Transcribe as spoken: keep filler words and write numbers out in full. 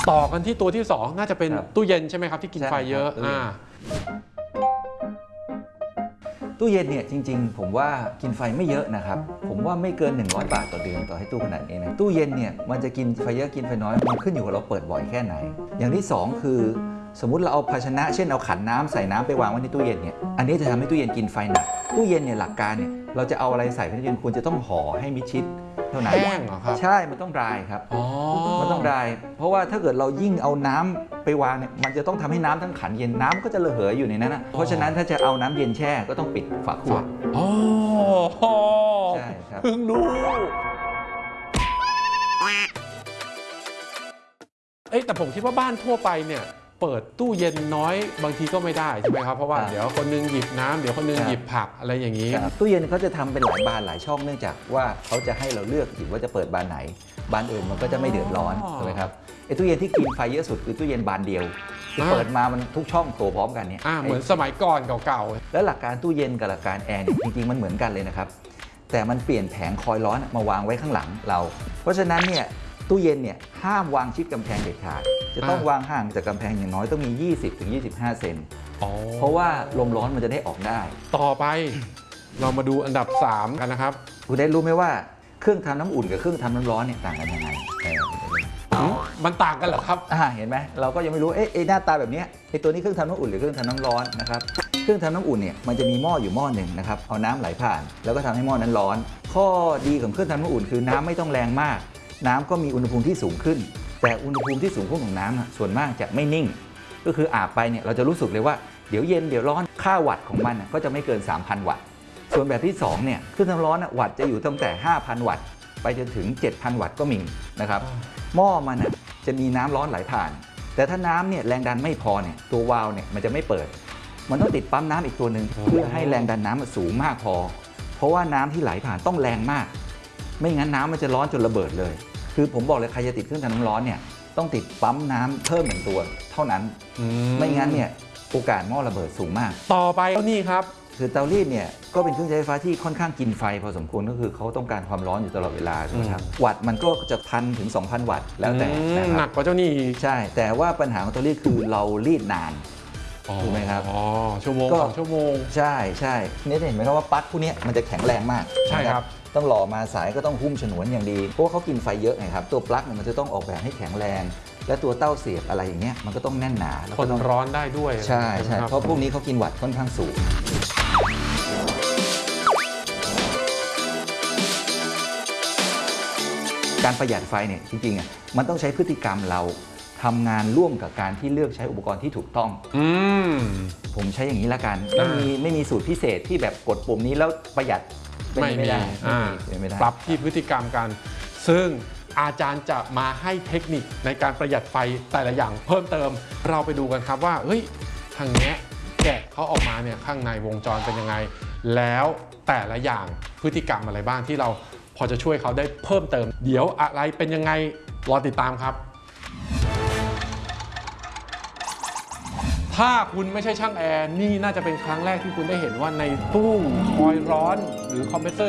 ต่อกันที่ตัวที่สองน่าจะเป็นตู้เย็นใช่ไหมครับที่กินไฟเยอะอ่าตู้เย็นเนี่ยจริงๆผมว่ากินไฟไม่เยอะนะครับผมว่าไม่เกินหนึ่งร้อยบาทต่อเดือนต่อให้ตู้ขนาดนี้นะตู้เย็นเนี่ยมันจะกินไฟเยอะกินไฟน้อยมันขึ้นอยู่กับเราเปิดบ่อยแค่ไหนอย่างที่สองคือสมมุติเราเอาภาชนะเช่นเอาขันน้ำใส่น้ำไปวางไว้ในตู้เย็นเนี่ยอันนี้จะทำให้ตู้เย็นกินไฟหนักตู้เย็นเนี่ยหลักการเนี่ยเราจะเอาอะไรใส่ในตู้เย็นควรจะต้องห่อให้มิดชิดเท่านั้นแห้งเหรอครับใช่มันต้องดรายครับมันต้องดรายเพราะว่าถ้าเกิดเรายิ่งเอาน้ำไปวางเนี่ยมันจะต้องทำให้น้ำทั้งขันเย็นน้ำก็จะระเหยอยู่ในนั้นนะเพราะฉะนั้นถ้าจะเอาน้ำเย็นแช่ก็ต้องปิดฝาขวดอ๋อใช่ครับเพิ่งรู้เอ้แต่ผมคิดว่าบ้านทั่วไปเนี่ยเปิดตู้เย็นน้อยบางทีก็ไม่ได้ใช่ไหมครับเพราะว่าเดี๋ยวคนนึงหยิบน้ำเดี๋ยวคนนึงหยิบผักอะไรอย่างนี้ตู้เย็นเขาจะทำเป็นหลายบานหลายช่องเนื่องจากว่าเขาจะให้เราเลือกหยิบว่าจะเปิดบานไหนบานอื่นมันก็จะไม่เดือดร้อนถูกไหมครับไอ้ตู้เย็นที่กินไฟเยอะสุดคือตู้เย็นบานเดียวที่เปิดมามันทุกช่องโผล่พร้อมกันเนี่ยเหมือนสมัยก่อนเก่าๆแล้วหลักการตู้เย็นกับหลักการแอร์จริงๆมันเหมือนกันเลยนะครับแต่มันเปลี่ยนแผงคอยร้อนมาวางไว้ข้างหลังเราเพราะฉะนั้นเนี่ยตู้เย็นเนี่ยห้ามวางชิดกำแพงเด็ดขาดจะต้องวางห่างจากกำแพงอย่างน้อยต้องมี ยี่สิบถึงยี่สิบห้า เซนเพราะว่าลมร้อนมันจะได้ออกได้ต่อไปเรามาดูอันดับสามกันนะครับคุณได้รู้ไหมว่าเครื่องทำน้ำอุ่นกับเครื่องทำน้ำร้อนเนี่ยต่างกันยังไงมันต่างกันเหรอครับเห็นไหมเราก็ยังไม่รู้เอ๊ะหน้าตาแบบนี้ไอ้ตัวนี้เครื่องทำน้ำอุ่นหรือเครื่องทำน้ำร้อนนะครับเครื่องทำน้ำอุ่นเนี่ยมันจะมีหม้ออยู่หม้อหนึ่งนะครับเอาน้ำไหลผ่านแล้วก็ทำให้หม้อนั้นร้อนข้อดีของเครื่องทำน้ำอุ่นคือน้ำไม่ต้องแรงมากน้ำก็มีอุณหภูมิที่สูงขึ้นแต่อุณหภูมิที่สูงขึ้นของน้ำส่วนมากจะไม่นิ่งก็คืออาบไปเนี่ยเราจะรู้สึกเลยว่าเดี๋ยวเย็นเดี๋ยวร้อนค่าวัตต์ของมันก็จะไม่เกิน สามพัน วัตต์ส่วนแบบที่สองเนี่ยเครื่องทำร้อนวัตต์จะอยู่ตั้งแต่ ห้าพัน วัตต์ไปจนถึง เจ็ดพัน วัตต์ก็มีนะครับหม้อมันจะมีน้ำร้อนไหลผ่านแต่ถ้าน้ำเนี่ยแรงดันไม่พอเนี่ยตัววาล์วเนี่ยมันจะไม่เปิดมันต้องติดปั๊มน้ำอีกตัวหนึ่งเพื่อให้แรงดันน้ำมันสูงมากพอเพราะว่าน้ำที่ไหลผ่านต้องแรงมากไม่งั้นน้ำมันจะร้อนจนระเบิดเลยคือผมบอกเลยใครจะติดเครื่องทำน้ำร้อนเนี่ยต้องติดปั๊มน้ำเพิ่มหนึ่งตัวเท่านั้นไม่งั้นเนี่ยโอกาสหม้อระเบิดสูงมากต่อไปนี่ครับคือเตารีดเนี่ยก็เป็นเครื่องใช้ไฟฟ้าที่ค่อนข้างกินไฟพอสมควรก็คือเขาต้องการความร้อนอยู่ตลอดเวลาใช่ไหมครับวัตต์มันก็จะพันถึง สองพัน วัตต์แล้วแต่นะครับหนักกว่าเจ้านี่ใช่แต่ว่าปัญหาของเตารีดคือเรารีดนานถูกไหมครับอ๋อชั่วโมงสองชั่วโมงใช่ใช่นี่เห็นไหมครับว่าปลั๊กพวกนี้มันจะแข็งแรงมากใช่ครับต้องหล่อมาสายก็ต้องหุ้มฉนวนอย่างดีเพราะว่าเขากินไฟเยอะไงครับตัวปลั๊กเนี่ยมันจะต้องออกแบบให้แข็งแรงและตัวเต้าเสียบอะไรอย่างเงี้ยมันก็ต้องแน่นหนาแล้วก็ต้องร้อนได้ด้วยใช่ใช่เพราะพวกนี้เขากินวัตต์ค่อนข้างสูงการประหยัดไฟเนี่ยจริงๆอ่ะมันต้องใช้พฤติกรรมเราทำงานร่วมกับการที่เลือกใช้อุปกรณ์ที่ถูกต้องอืมผมใช้อย่างนี้ละกันไม่มีไม่มีสูตรพิเศษที่แบบกดปุ่มนี้แล้วประหยัดไม่มีปรับที่พฤติกรรมกันซึ่งอาจารย์จะมาให้เทคนิคในการประหยัดไฟแต่ละอย่างเพิ่มเติมเราไปดูกันครับว่าเฮ้ยทางนี้แกะเขาออกมาเนี่ยข้างในวงจรเป็นยังไงแล้วแต่ละอย่างพฤติกรรมอะไรบ้างที่เราพอจะช่วยเขาได้เพิ่มเติมเดี๋ยวอะไรเป็นยังไงรอติดตามครับถ้าคุณไม่ใช่ช่างแอร์นี่น่าจะเป็นครั้งแรกที่คุณได้เห็นว่าในตู้คอยร้อนหรือคอมเพรสเซอร์